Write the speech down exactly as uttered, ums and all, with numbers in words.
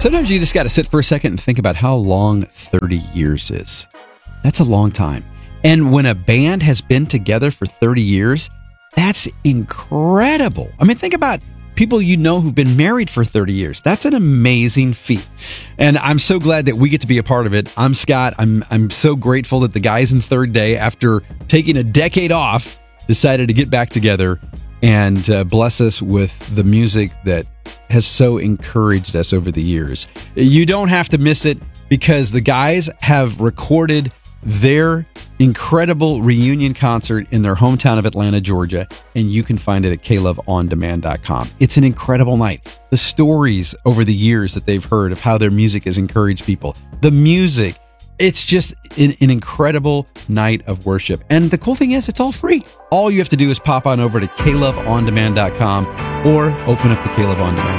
Sometimes you just got to sit for a second and think about how long thirty years is. That's a long time. And when a band has been together for thirty years, that's incredible. I mean, think about people you know who've been married for thirty years. That's an amazing feat. And I'm so glad that we get to be a part of it. I'm Scott. I'm I'm so grateful that the guys in Third Day, after taking a decade off, decided to get back together and uh, bless us with the music that has so encouraged us over the years. You don't have to miss it because the guys have recorded their incredible reunion concert in their hometown of Atlanta, Georgia, and you can find it at k love on demand dot com. It's an incredible night. The stories over the years that they've heard of how their music has encouraged people, the music, it's just an, an incredible night of worship. And the cool thing is, it's all free. All you have to do is pop on over to k love on demand dot com or open up the K-Love On Demand